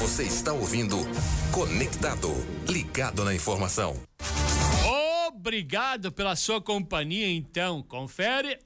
Você está ouvindo Conectado, ligado na informação. Obrigado pela sua companhia, então. Confere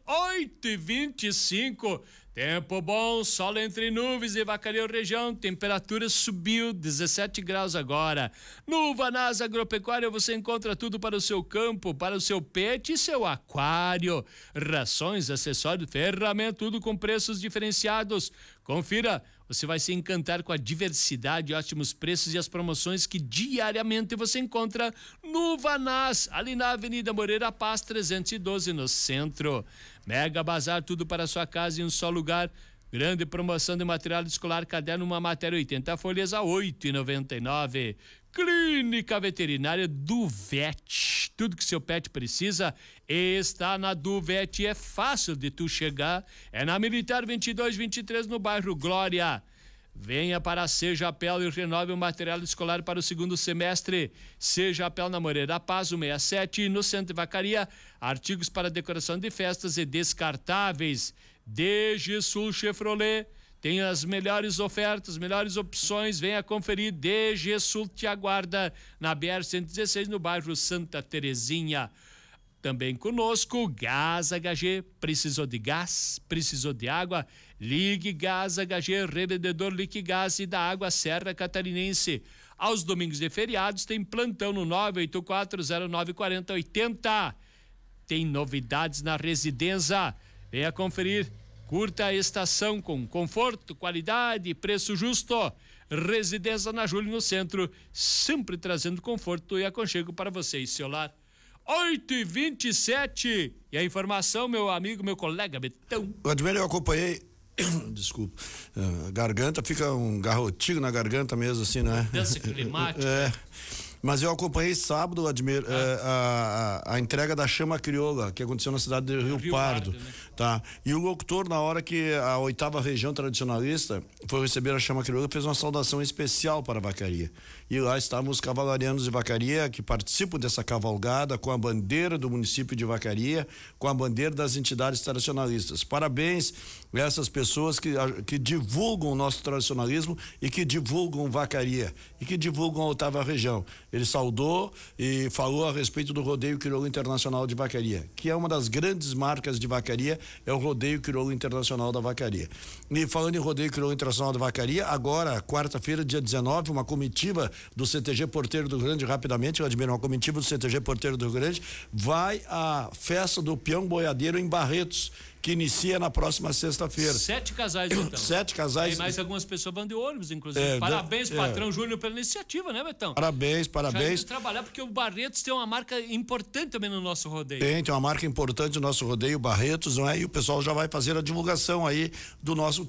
8h25. Tempo bom, sol entre nuvens e Vacaria região, temperatura subiu, 17 graus agora. No Vanasa Agropecuária você encontra tudo para o seu campo, para o seu pet e seu aquário. Rações, acessórios, ferramentas, tudo com preços diferenciados. Confira, você vai se encantar com a diversidade, ótimos preços e as promoções que diariamente você encontra no Vanaz, ali na Avenida Moreira Paz 312, no centro. Mega Bazar, tudo para a sua casa em um só lugar. Grande promoção de material escolar, caderno, uma matéria 80 folhas a 8,99. Clínica Veterinária Duvete. Tudo que seu pet precisa está na Duvete. É fácil de tu chegar. É na Militar 2223, no bairro Glória. Venha para a Sejapel e renove o material escolar para o segundo semestre. Sejapel na Moreira Paz, 167, e no Centro de Vacaria, artigos para decoração de festas e descartáveis. DG Sul Chevrolet tem as melhores ofertas, melhores opções. Venha conferir. DG Sul te aguarda na BR-116, no bairro Santa Terezinha. Também conosco, Gás HG. Precisou de gás? Precisou de água? Ligue Gás HG, revendedor Liquigás e da Água Serra Catarinense. Aos domingos e feriados tem plantão no 984094080. Tem novidades na residência. Venha conferir. Curta a estação com conforto, qualidade e preço justo. Residência na Júlio, no centro, sempre trazendo conforto e aconchego para você e seu lar. 8h27. E a informação, meu amigo, meu colega Betão. Admir, eu acompanhei. Desculpa. Garganta, fica um garrotinho na garganta mesmo, assim, né? Dança climática. Mas eu acompanhei sábado, Admir, a entrega da chama crioula, que aconteceu na cidade de Rio Pardo, né? Tá? E o locutor, na hora que a 8ª região tradicionalista foi receber a chama crioula, fez uma saudação especial para a Vacaria. E lá estavam os cavalarianos de Vacaria, que participam dessa cavalgada, com a bandeira do município de Vacaria, com a bandeira das entidades tradicionalistas. Parabéns a essas pessoas que divulgam o nosso tradicionalismo e que divulgam Vacaria, e que divulgam a 8ª região. Ele saudou e falou a respeito do Rodeio Crioulo Internacional de Vacaria, que é uma das grandes marcas de Vacaria, é o Rodeio Crioulo Internacional da Vacaria. E falando em Rodeio Crioulo Internacional da Vacaria, agora, quarta-feira, dia 19, uma comitiva do CTG Porteiro do Rio Grande, rapidamente, eu admiro, uma comitiva do CTG Porteiro do Rio Grande, vai à festa do peão boiadeiro em Barretos, que inicia na próxima sexta-feira. 7 casais, então. 7 casais. E mais algumas pessoas vão de ônibus, inclusive. Parabéns, patrão Júnior, pela iniciativa, né, Betão? Parabéns. Já trabalhar, porque o Barretos tem uma marca importante também no nosso rodeio. Tem uma marca importante no nosso rodeio, Barretos, não é? E o pessoal já vai fazer a divulgação aí do nosso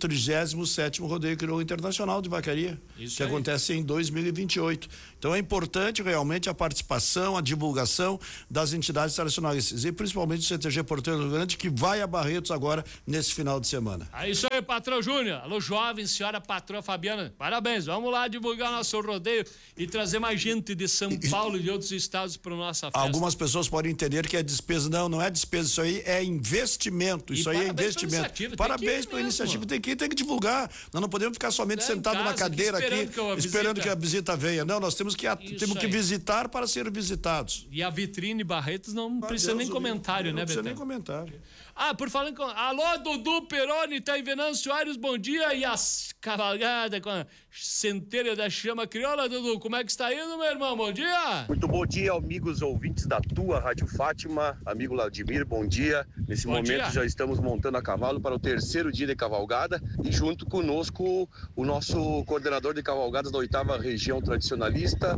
37º Rodeio Crioulo Internacional de Vacaria, que acontece em 2028. Então é importante realmente a participação, a divulgação das entidades tradicionalistas e principalmente o CTG Porteiro do Rio Grande, que vai a Barretos agora nesse final de semana. É isso aí, patrão Júnior. Alô, jovem, senhora patroa Fabiana. Parabéns, vamos lá divulgar nosso rodeio e trazer mais gente de São Paulo e de outros estados para nossa festa. Algumas pessoas podem entender que é despesa. Não é despesa, isso aí é investimento. Isso aí é investimento. Parabéns pela iniciativa, tem que divulgar. Nós não podemos ficar somente sentado na cadeira aqui, esperando que a visita venha. Não, nós temos que visitar para ser visitados. E a vitrine Barretos não precisa nem comentário, né, Betão? Não precisa nem comentário. Por falar em... Alô, Dudu Peroni, tá em Venâncio Aires, bom dia. E as cavalgadas com a centelha da chama crioula, Dudu, como é que está indo, meu irmão? Bom dia. Muito bom dia, amigos ouvintes da tua Rádio Fátima, amigo Vladimir, bom dia. Nesse momento já estamos montando a cavalo para o 3º dia de cavalgada e junto conosco o nosso coordenador de cavalgadas da 8ª região tradicionalista,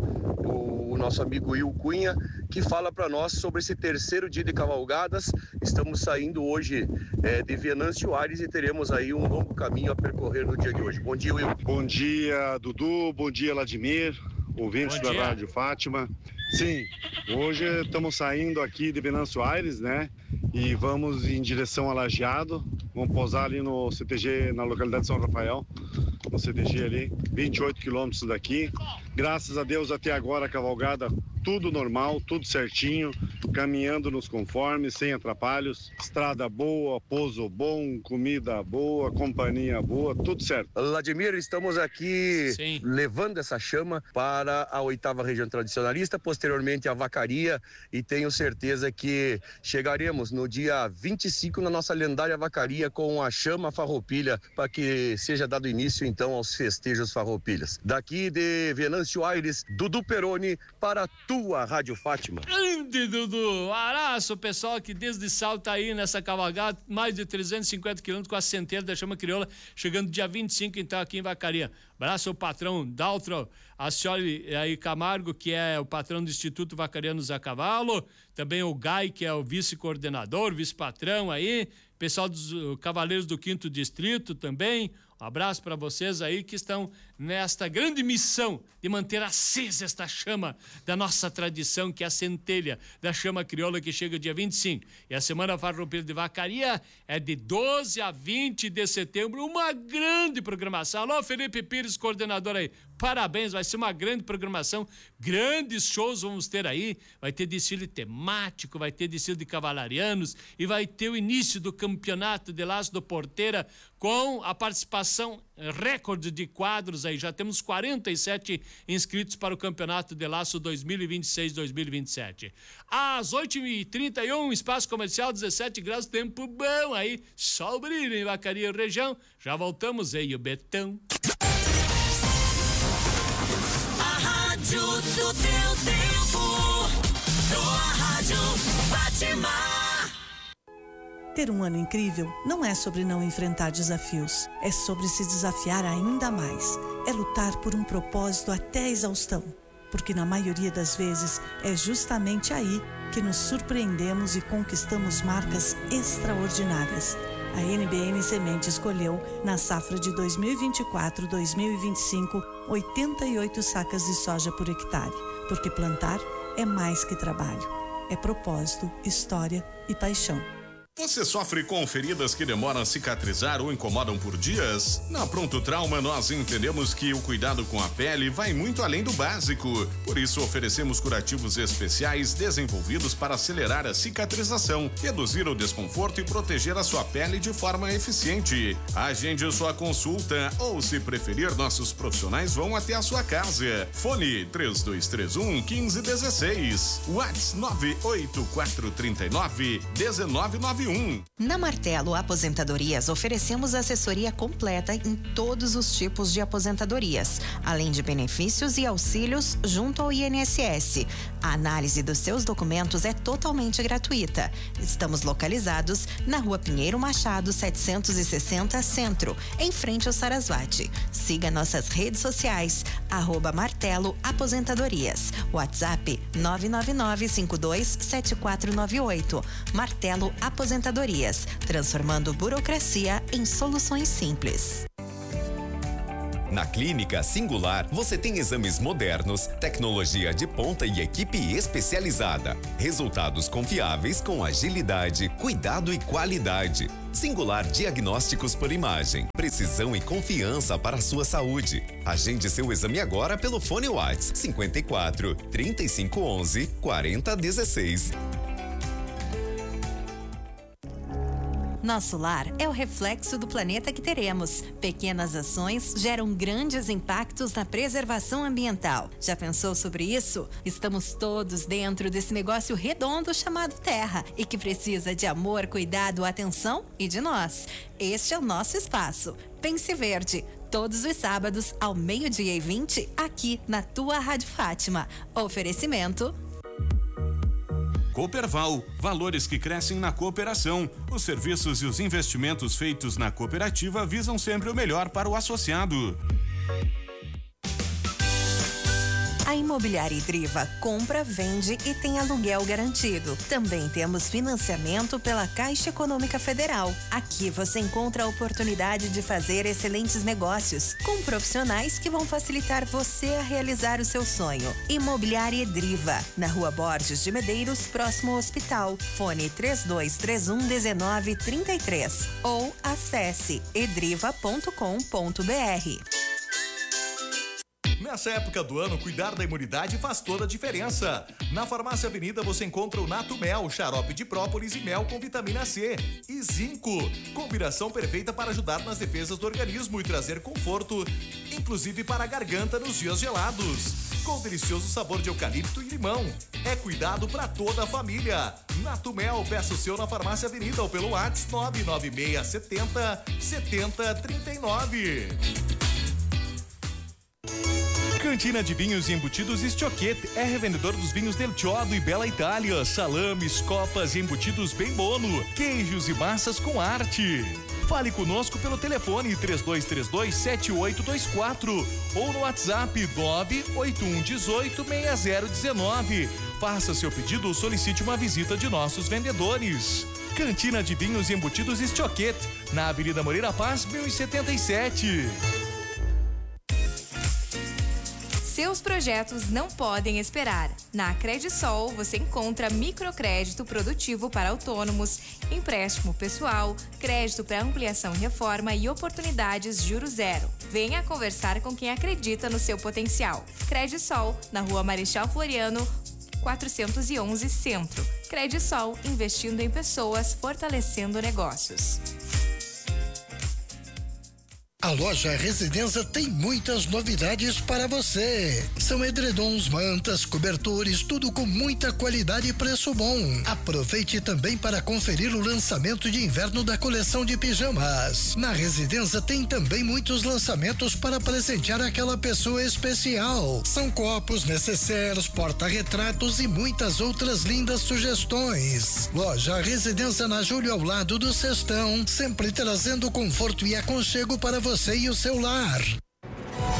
o nosso amigo Will Cunha, que fala para nós sobre esse 3º dia de cavalgadas. Estamos saindo hoje de Venâncio Aires e teremos aí um longo caminho a percorrer no dia de hoje. Bom dia, Will. Bom dia, Dudu. Bom dia, Vladimir. Ouvintes da Rádio Fátima. Sim, hoje estamos saindo aqui de Venâncio Aires, né? E vamos em direção a Lajeado. Vamos pousar ali no CTG, na localidade de São Rafael, no CTG ali, 28 quilômetros daqui. Graças a Deus, até agora a cavalgada tudo normal, tudo certinho, caminhando nos conformes, sem atrapalhos, estrada boa, pouso bom, comida boa, companhia boa, tudo certo. Vladimir, estamos aqui levando essa chama para a 8ª região tradicionalista, posteriormente a vacaria, e tenho certeza que chegaremos no dia 25 na nossa lendária vacaria com a chama Farroupilha, para que seja dado início então aos festejos Farroupilhas. Daqui de Venâncio Aires, Dudu Peroni para a tua Rádio Fátima. Grande Dudu, abraço pessoal que desde sábado tá aí nessa cavalgada, mais de 350 quilômetros com a centelha da chama crioula, chegando dia 25 então aqui em Vacaria. Abraço ao patrão Daltro Ascioli aí Camargo, que é o patrão do Instituto Vacarianos a Cavalo, também o Gai, que é o vice-coordenador, vice-patrão aí, pessoal dos Cavaleiros do 5º Distrito também. Um abraço para vocês aí que estão nesta grande missão de manter acesa esta chama da nossa tradição, que é a centelha da chama crioula, que chega dia 25. E a Semana Farroupilha de Vacaria é de 12 a 20 de setembro, uma grande programação. Alô, Felipe Pires, coordenador aí. Parabéns, vai ser uma grande programação, grandes shows vamos ter aí, vai ter desfile temático, vai ter desfile de cavalarianos e vai ter o início do campeonato de Laço do Porteira com a participação recorde de quadros aí, já temos 47 inscritos para o campeonato de Laço 2026-2027. Às 8h31, espaço comercial, 17 graus, tempo bom aí, sol brilha em Vacaria e região, já voltamos aí, o Betão. Rádio do teu tempo, tua Rádio Fátima. Ter um ano incrível não é sobre não enfrentar desafios, é sobre se desafiar ainda mais. É lutar por um propósito até a exaustão, porque na maioria das vezes é justamente aí que nos surpreendemos e conquistamos marcas extraordinárias. A NBN Semente escolheu, na safra de 2024-2025, 88 sacas de soja por hectare, porque plantar é mais que trabalho, é propósito, história e paixão. Você sofre com feridas que demoram a cicatrizar ou incomodam por dias? Na Pronto Trauma, nós entendemos que o cuidado com a pele vai muito além do básico. Por isso, oferecemos curativos especiais desenvolvidos para acelerar a cicatrização, reduzir o desconforto e proteger a sua pele de forma eficiente. Agende sua consulta ou, se preferir, nossos profissionais vão até a sua casa. Fone 3231-1516. WhatsApp 98439-1991. Na Martelo Aposentadorias, oferecemos assessoria completa em todos os tipos de aposentadorias, além de benefícios e auxílios junto ao INSS. A análise dos seus documentos é totalmente gratuita. Estamos localizados na Rua Pinheiro Machado, 760 Centro, em frente ao Sarasvati. Siga nossas redes sociais, @Martelo Aposentadorias. WhatsApp 999-527498. Martelo Aposentadorias, transformando burocracia em soluções simples. Na Clínica Singular, você tem exames modernos, tecnologia de ponta e equipe especializada. Resultados confiáveis com agilidade, cuidado e qualidade. Singular Diagnósticos por Imagem. Precisão e confiança para a sua saúde. Agende seu exame agora pelo fone WhatsApp 54 3511 4016. Nosso lar é o reflexo do planeta que teremos. Pequenas ações geram grandes impactos na preservação ambiental. Já pensou sobre isso? Estamos todos dentro desse negócio redondo chamado Terra e que precisa de amor, cuidado, atenção e de nós. Este é o nosso espaço. Pense Verde. Todos os sábados, ao 12h20, aqui na tua Rádio Fátima. Oferecimento Cooperval, valores que crescem na cooperação. Os serviços e os investimentos feitos na cooperativa visam sempre o melhor para o associado. A Imobiliária Idriva compra, vende e tem aluguel garantido. Também temos financiamento pela Caixa Econômica Federal. Aqui você encontra a oportunidade de fazer excelentes negócios com profissionais que vão facilitar você a realizar o seu sonho. Imobiliária Idriva, na Rua Borges de Medeiros, próximo ao hospital. Fone 3231-1933 ou acesse edriva.com.br. Nessa época do ano, cuidar da imunidade faz toda a diferença. Na Farmácia Avenida você encontra o Nato Mel, xarope de própolis e mel com vitamina C e zinco. Combinação perfeita para ajudar nas defesas do organismo e trazer conforto, inclusive para a garganta nos dias gelados. Com delicioso sabor de eucalipto e limão. É cuidado para toda a família. Nato Mel, peça o seu na Farmácia Avenida ou pelo WhatsApp 99670 7039. Cantina de Vinhos e Embutidos Estioquete é revendedor dos vinhos Del Chiodo e Bela Itália, salames, copas e embutidos bem bono, queijos e massas com arte. Fale conosco pelo telefone 3232-7824 ou no WhatsApp 981186019. Faça seu pedido ou solicite uma visita de nossos vendedores. Cantina de Vinhos e Embutidos Estioquete, na Avenida Moreira Paz, 1077. Seus projetos não podem esperar. Na Credisol você encontra microcrédito produtivo para autônomos, empréstimo pessoal, crédito para ampliação e reforma e oportunidades juros zero. Venha conversar com quem acredita no seu potencial. Credisol, na Rua Marechal Floriano, 411 Centro. Credisol, investindo em pessoas, fortalecendo negócios. A loja Residência tem muitas novidades para você. São edredons, mantas, cobertores, tudo com muita qualidade e preço bom. Aproveite também para conferir o lançamento de inverno da coleção de pijamas. Na Residência tem também muitos lançamentos para presentear aquela pessoa especial. São copos, necessários, porta-retratos e muitas outras lindas sugestões. Loja Residência na Júlio, ao lado do Cestão, sempre trazendo conforto e aconchego para você e o seu lar.